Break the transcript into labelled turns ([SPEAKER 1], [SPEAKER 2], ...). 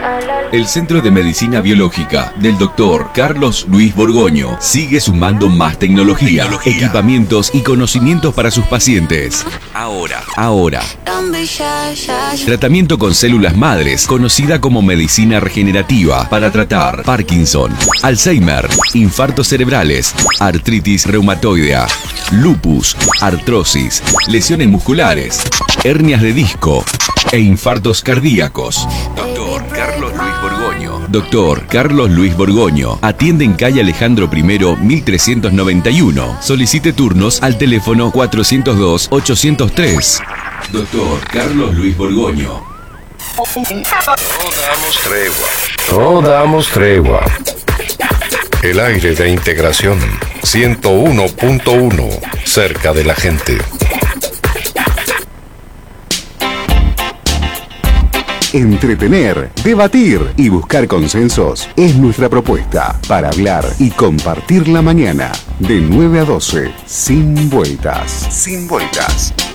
[SPEAKER 1] El Centro de Medicina Biológica del Dr. Carlos Luis Borgoño sigue sumando más tecnología, equipamientos y conocimientos para sus pacientes. Ahora. Tratamiento con células madres, conocida como medicina regenerativa, para tratar Parkinson, Alzheimer, infartos cerebrales, artritis reumatoidea, lupus, artrosis, lesiones musculares, hernias de disco e infartos cardíacos. Doctor Carlos Luis Borgoño. Atiende en calle Alejandro I, 1391. Solicite turnos al teléfono 402-803. Doctor Carlos Luis Borgoño.
[SPEAKER 2] No damos tregua. El aire de integración 101.1, cerca de la gente.
[SPEAKER 3] Entretener, debatir y buscar consensos es nuestra propuesta para hablar y compartir la mañana de 9 a 12, sin vueltas. Sin vueltas.